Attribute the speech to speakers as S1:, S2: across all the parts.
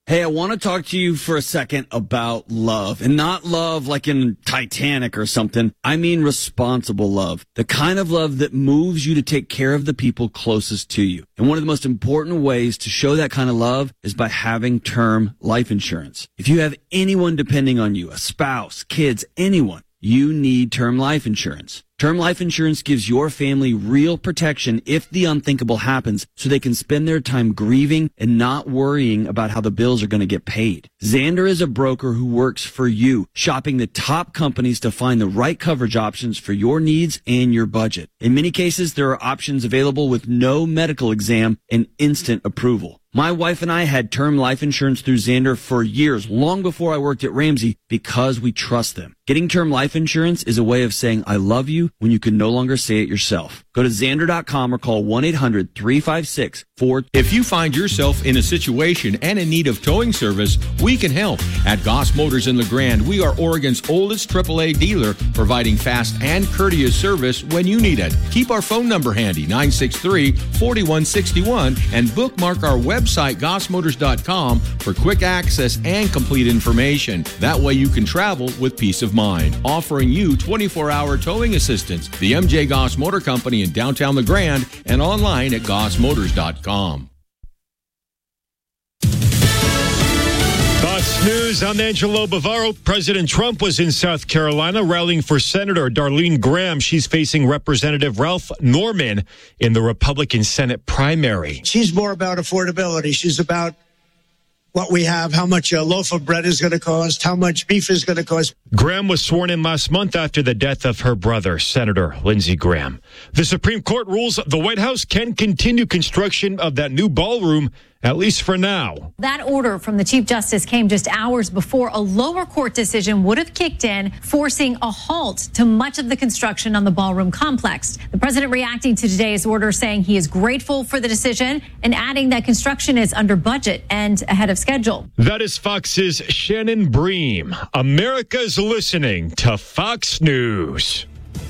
S1: Hey, I want to talk to you for a second about love, and not love like in Titanic or something. I mean responsible love, the kind of love that moves you to take care of the people closest to you. And one of the most important ways to show that kind of love is by having term life insurance. If you have anyone depending on you, a spouse, kids, anyone, you need term life insurance. Term life insurance gives your family real protection if the unthinkable happens, so they can spend their time grieving and not worrying about how the bills are going to get paid. Xander is a broker who works for you, shopping the top companies to find the right coverage options for your needs and your budget. In many cases, there are options available with no medical exam and instant approval. My wife and I had term life insurance through Xander for years, long before I worked at Ramsey, because we trust them. Getting term life insurance is a way of saying I love you when you can no longer say it yourself. Go to Xander.com or call 1-800-356-4.
S2: If you find yourself in a situation and in need of towing service, we can help. At Goss Motors in LeGrand, we are Oregon's oldest AAA dealer, providing fast and courteous service when you need it. Keep our phone number handy, 963-4161, and bookmark our website, gossmotors.com, for quick access and complete information. That way you can travel with peace of mind. Offering you 24-hour towing assistance. The MJ Goss Motor Company in downtown LeGrand and online at gossmotors.com.
S3: Fox News, I'm Angelo Bavaro. President Trump was in South Carolina rallying for Senator Darlene Graham. She's facing Representative Ralph Norman in the Republican Senate primary.
S4: She's more about affordability. She's about what we have, how much a loaf of bread is going to cost, how much beef is going to cost.
S3: Graham was sworn in last month after the death of her brother, Senator Lindsey Graham. The Supreme Court rules the White House can continue construction of that new ballroom, at least for now.
S5: That order from the Chief Justice came just hours before a lower court decision would have kicked in, forcing a halt to much of the construction on the ballroom complex. The president reacting to today's order, saying he is grateful for the decision and adding that construction is under budget and ahead of schedule.
S3: That is Fox's Shannon Bream. America's listening to Fox News.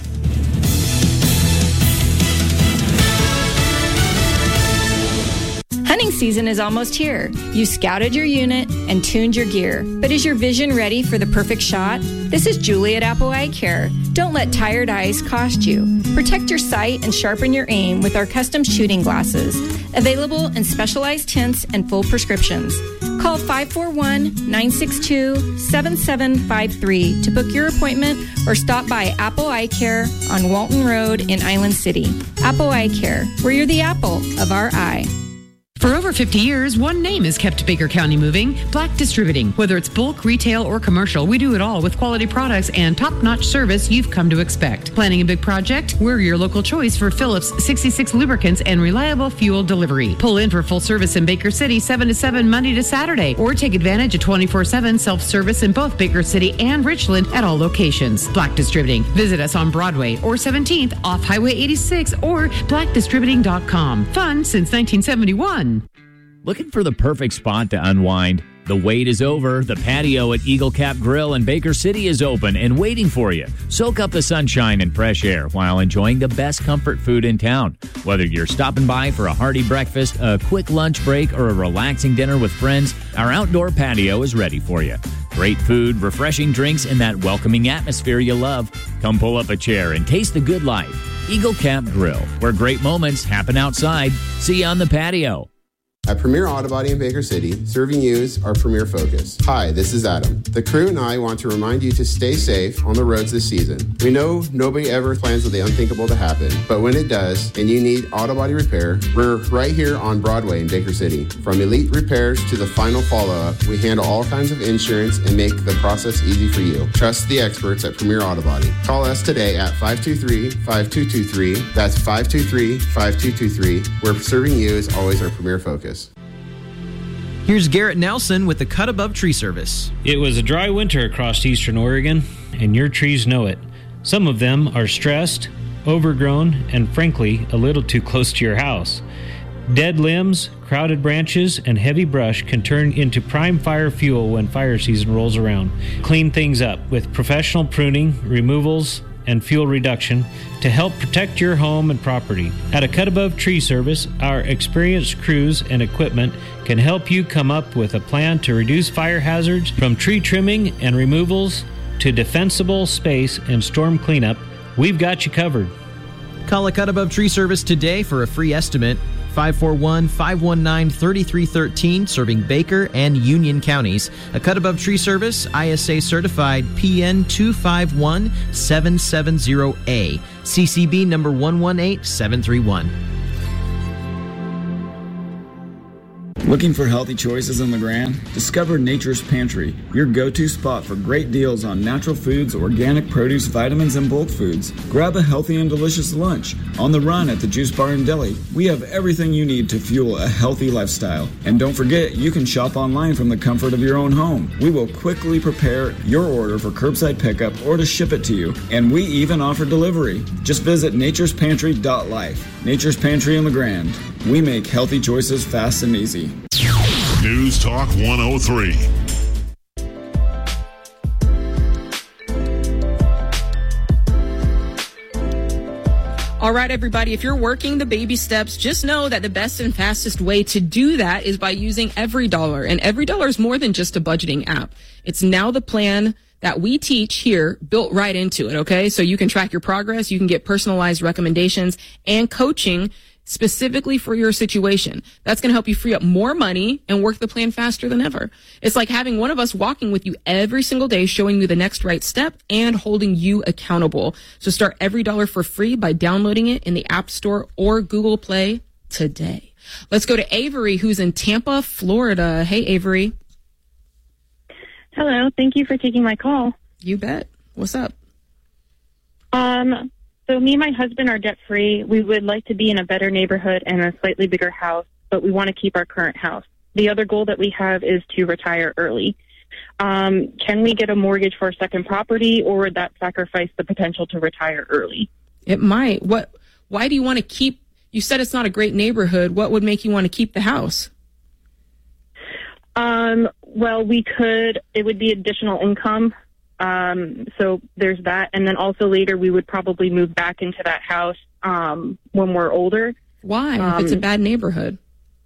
S6: Hunting season is almost here. You scouted your unit and tuned your gear. But is your vision ready for the perfect shot? This is Julie at Apple Eye Care. Don't let tired eyes cost you. Protect your sight and sharpen your aim with our custom shooting glasses. Available in specialized tints and full prescriptions. Call 541-962-7753 to book your appointment or stop by Apple Eye Care on Walton Road in Island City. Apple Eye Care, where you're the apple of our eye.
S7: For over 50 years, one name has kept Baker County moving, Black Distributing. Whether it's bulk, retail, or commercial, we do it all with quality products and top-notch service you've come to expect. Planning a big project? We're your local choice for Phillips 66 lubricants and reliable fuel delivery. Pull in for full service in Baker City 7 to 7 Monday to Saturday, or take advantage of 24/7 self-service in both Baker City and Richland at all locations. Black Distributing. Visit us on Broadway or 17th off Highway 86 or blackdistributing.com. Fun since 1971.
S8: Looking for the perfect spot to unwind? The wait is over. The patio at Eagle Cap Grill in Baker City is open and waiting for you. Soak up the sunshine and fresh air while enjoying the best comfort food in town. Whether you're stopping by for a hearty breakfast, a quick lunch break, or a relaxing dinner with friends, our outdoor patio is ready for you. Great food, refreshing drinks, and that welcoming atmosphere you love. Come pull up a chair and taste the good life. Eagle Cap Grill, where great moments happen outside. See you on the patio.
S9: At Premier Auto Body in Baker City, serving you is our premier focus. Hi, this is Adam. The crew and I want to remind you to stay safe on the roads this season. We know nobody ever plans for the unthinkable to happen, but when it does, and you need auto body repair, we're right here on Broadway in Baker City. From elite repairs to the final follow-up, we handle all kinds of insurance and make the process easy for you. Trust the experts at Premier Auto Body. Call us today at 523-5223. That's 523-5223, where serving you is always our premier focus.
S10: Here's Garrett Nelson with the Cut Above Tree Service.
S11: It was a dry winter across eastern Oregon, and your trees know it. Some of them are stressed, overgrown, and frankly, a little too close to your house. Dead limbs, crowded branches, and heavy brush can turn into prime fire fuel when fire season rolls around. Clean things up with professional pruning, removals, and fuel reduction to help protect your home and property. At a Cut Above Tree Service, our experienced crews and equipment can help you come up with a plan to reduce fire hazards from tree trimming and removals to defensible space and storm cleanup. We've got you covered.
S10: Call a Cut Above Tree Service today for a free estimate. 541-519-3313, serving Baker and Union counties. A Cut Above Tree Service, ISA certified PN 251-770A, CCB number 118731.
S12: Looking for healthy choices in LeGrand? Discover Nature's Pantry, your go-to spot for great deals on natural foods, organic produce, vitamins, and bulk foods. Grab a healthy and delicious lunch. On the run at the Juice Bar and Deli, we have everything you need to fuel a healthy lifestyle. And don't forget, you can shop online from the comfort of your own home. We will quickly prepare your order for curbside pickup or to ship it to you. And we even offer delivery. Just visit naturespantry.life. Nature's Pantry in LeGrand. We make healthy choices fast and easy.
S13: News Talk 103.
S14: All right, everybody, if you're working the baby steps, just know that the best and fastest way to do that is by using EveryDollar. And EveryDollar is more than just a budgeting app. It's now the plan that we teach here built right into it, okay? So you can track your progress, you can get personalized recommendations and coaching specifically for your situation. That's going to help you free up more money and work the plan faster than ever. It's like having one of us walking with you every single day, showing you the next right step and holding you accountable. So start EveryDollar for free by downloading it in the App Store or Google Play today. Let's go to Avery, who's in Tampa, Florida. Hey, Avery.
S15: Hello. Thank you for taking my call.
S14: You bet. What's up?
S15: So me and my husband are debt-free. We would like to be in a better neighborhood and a slightly bigger house, but we want to keep our current house. The other goal that we have is to retire early. Can we get a mortgage for a second property, or would that sacrifice the potential to retire early?
S14: It might. Why do you want to keep, you said it's not a great neighborhood. What would make you want to keep the house?
S15: Well, it would be additional income. So there's that. And then also later we would probably move back into that house, when we're older.
S14: Why? If it's a bad neighborhood.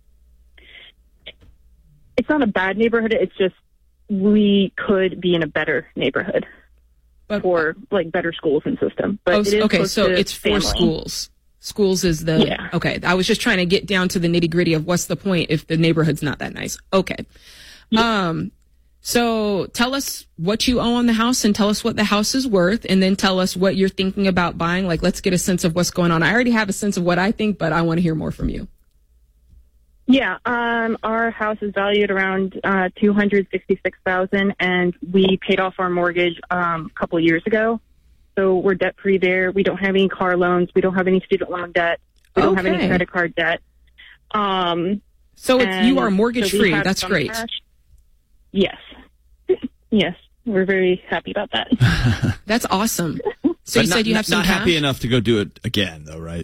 S15: It's not a bad neighborhood. It's just, we could be in a better neighborhood for like better schools and system. But it is
S14: okay. So it's for
S15: family.
S14: schools. Schools is the, okay. I was just trying to get down to the nitty gritty of what's the point if the neighborhood's not that nice. Okay. Yeah. So tell us what you owe on the house and tell us what the house is worth, and then tell us what you're thinking about buying. Like, let's get a sense of what's going on. I already have a sense of what I think, but I want to hear more from you.
S15: Yeah. Our house is valued around, $266,000, and we paid off our mortgage, a couple of years ago. So we're debt free there. We don't have any car loans. We don't have any student loan debt. We don't have any credit card debt.
S14: So you are mortgage free. That's great.
S15: Cash. Yes. Yes. We're very happy about that.
S14: That's awesome. So you said you have some
S1: not
S14: cash?
S1: happy enough to go do it again, though, right?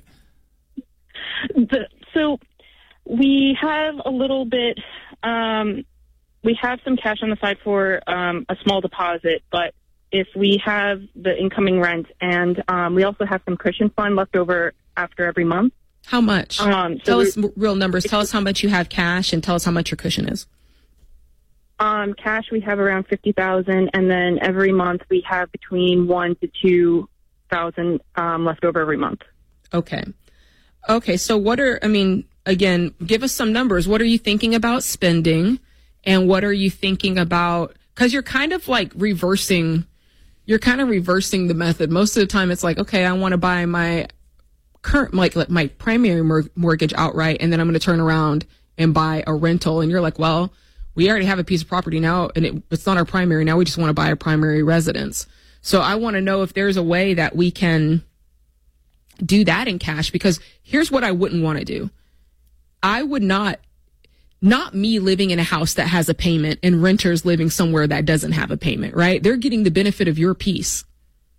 S15: So we have a little bit, we have some cash on the side for a small deposit, but if we have the incoming rent, and we also have some cushion fund left over after every month.
S14: How much? Tell us real numbers. Tell us how much you have cash, and tell us how much your cushion is.
S15: Cash, we have around $50,000, and then every month we have between $1,000 to $2,000 left over every month.
S14: Okay. So again, give us some numbers. What are you thinking about spending, and what are you thinking about? Because you're kind of like reversing the method. Most of the time, it's like, okay, I want to buy my current, like my primary mortgage outright, and then I'm going to turn around and buy a rental. And you're like, well, we already have a piece of property now, and it's not our primary. Now we just want to buy a primary residence. So I want to know if there's a way that we can do that in cash, because here's what I wouldn't want to do. I would not me living in a house that has a payment and renters living somewhere that doesn't have a payment, right? They're getting the benefit of your piece.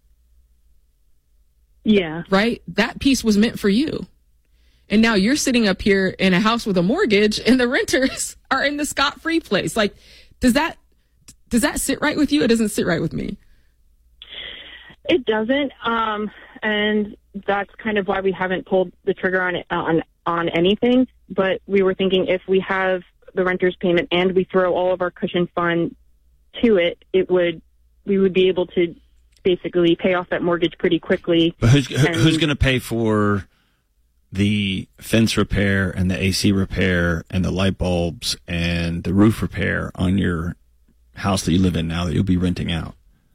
S15: Yeah.
S14: Right? That piece was meant for you. And now you're sitting up here in a house with a mortgage, and the renters are in the scot-free place. Like, does that sit right with you? It doesn't sit right with me.
S15: It doesn't, and that's kind of why we haven't pulled the trigger on it on anything. But we were thinking if we have the renter's payment and we throw all of our cushion fund to it, we would be able to basically pay off that mortgage pretty quickly.
S1: But who's going to pay for the fence repair and the AC repair and the light bulbs and the roof repair on your house that you live in now that you'll be renting out?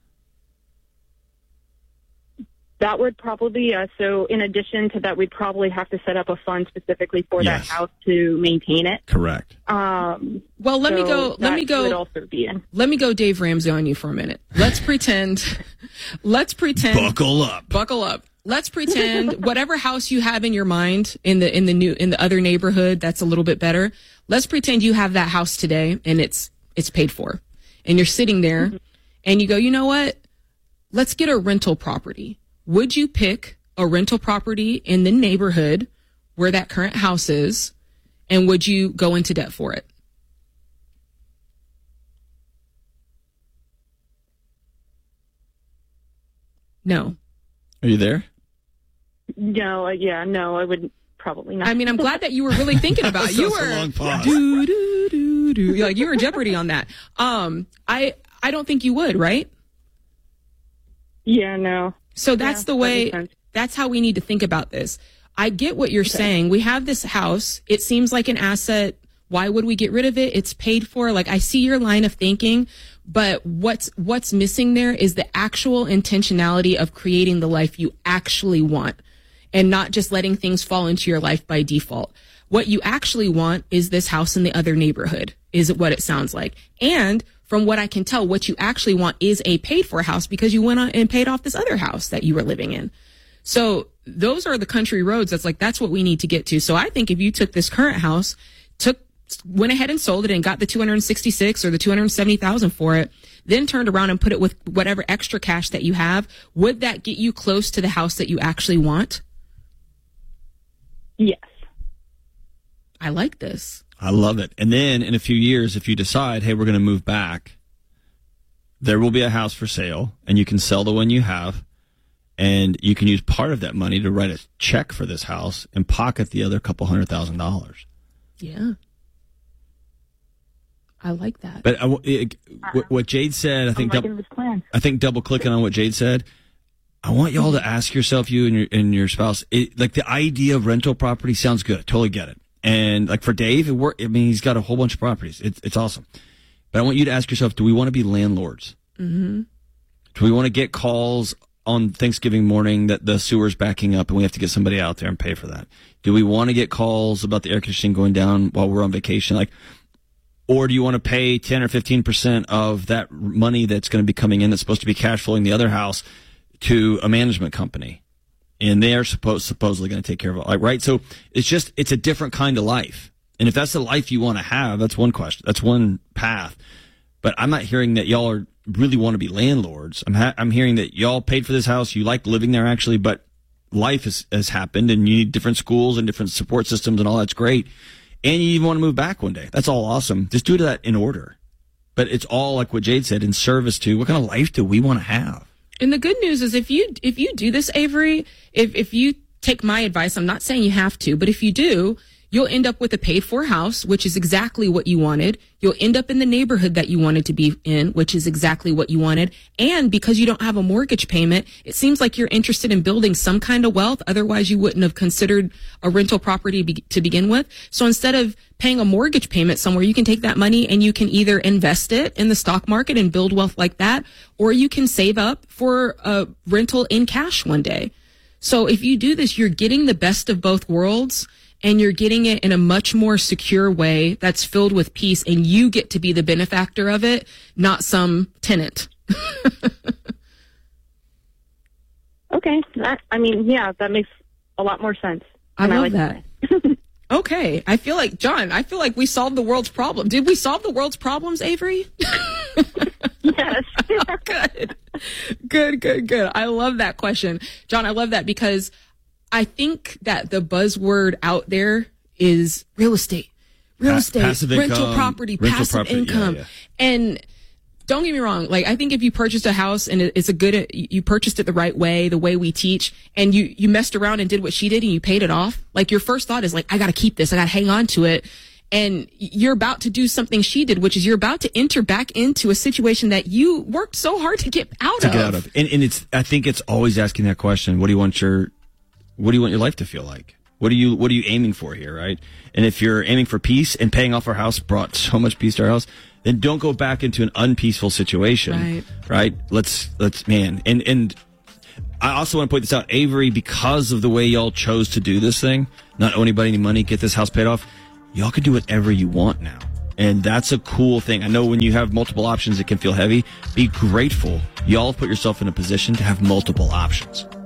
S15: That would probably be us. So in addition to that, we'd probably have to set up a fund specifically for that house to maintain it.
S1: Correct.
S14: Well, let me go.
S15: Would also be in.
S14: Let me go Dave Ramsey on you for a minute. Let's pretend.
S1: Buckle up.
S14: Let's pretend whatever house you have in your mind in the other neighborhood that's a little bit better. Let's pretend you have that house today and it's paid for, and you're sitting there, and you go, you know what? Let's get a rental property. Would you pick a rental property in the neighborhood where that current house is, and would you go into debt for it? No.
S1: Are you there?
S15: No, no, I would probably not.
S14: I mean, I'm glad that you were really thinking about it. You were
S1: a long pause.
S14: Like you were Jeopardy on that. I don't think you would, right?
S15: Yeah, no.
S14: So that's the way, that's how we need to think about this. I get what you're saying. We have this house. It seems like an asset. Why would we get rid of it? It's paid for. Like, I see your line of thinking, but what's missing there is the actual intentionality of creating the life you actually want and not just letting things fall into your life by default. What you actually want is this house in the other neighborhood, is what it sounds like. And from what I can tell, what you actually want is a paid for house because you went on and paid off this other house that you were living in. So those are the country roads. That's what we need to get to. So I think if you took this current house, went ahead and sold it and got the 266 or the 270,000 for it, then turned around and put it with whatever extra cash that you have, would that get you close to the house that you actually want?
S15: Yes.
S14: I like this.
S1: I love it. And then in a few years, if you decide, hey, we're going to move back, there will be a house for sale, and you can sell the one you have, and you can use part of that money to write a check for this house and pocket the other couple $100,000.
S14: Yeah. I like that.
S1: But what Jade said, I think double clicking on what Jade said, I want y'all to ask yourself, you and your spouse, like the idea of rental property sounds good. I totally get it. And like for Dave, he's got a whole bunch of properties. It's awesome. But I want you to ask yourself, do we want to be landlords? Mm-hmm. Do we want to get calls on Thanksgiving morning that the sewer's backing up and we have to get somebody out there and pay for that? Do we want to get calls about the air conditioning going down while we're on vacation? Or do you want to pay 10 or 15% of that money that's going to be coming in that's supposed to be cash flowing the other house to a management company? And they are supposedly going to take care of it, right? So it's a different kind of life. And if that's the life you want to have, that's one question. That's one path. But I'm not hearing that y'all really want to be landlords. I'm hearing that y'all paid for this house. You like living there actually, but life has happened and you need different schools and different support systems and all that's great. And you even want to move back one day. That's all awesome. Just do that in order. But it's all like what Jade said, in service to what kind of life do we want to have?
S14: And the good news is if you do this, Avery, if you take my advice, I'm not saying you have to, but if you do, you'll end up with a paid for house, which is exactly what you wanted. You'll end up in the neighborhood that you wanted to be in, which is exactly what you wanted. And because you don't have a mortgage payment, it seems like you're interested in building some kind of wealth. Otherwise, you wouldn't have considered a rental property to begin with. So instead of paying a mortgage payment somewhere, you can take that money and you can either invest it in the stock market and build wealth like that, or you can save up for a rental in cash one day. So if you do this, you're getting the best of both worlds. And you're getting it in a much more secure way that's filled with peace, and you get to be the benefactor of it, not some tenant.
S15: Okay. That makes a lot more sense.
S14: I love that. Okay. I feel like, John, we solved the world's problem. Did we solve the world's problems, Avery?
S15: Yes.
S14: Good. I love that question. John, I love that because I think that the buzzword out there is real estate,
S1: passive
S14: rental
S1: income,
S14: property, passive income.
S1: Yeah.
S14: And don't get me wrong. Like, I think if you purchased a house and you purchased it the right way, the way we teach, and you messed around and did what she did and you paid it off, like, your first thought is like, I got to keep this. I got to hang on to it. And you're about to do something she did, which is you're about to enter back into a situation that you worked so hard to get out of.
S1: And I think it's always asking that question. What do you want your life to feel like? What are you aiming for here, right? And if you're aiming for peace and paying off our house brought so much peace to our house, then don't go back into an unpeaceful situation. Right? Let's And I also want to point this out, Avery, because of the way y'all chose to do this thing, not owe anybody any money, get this house paid off, y'all can do whatever you want now. And that's a cool thing. I know when you have multiple options, it can feel heavy. Be grateful. Y'all have put yourself in a position to have multiple options.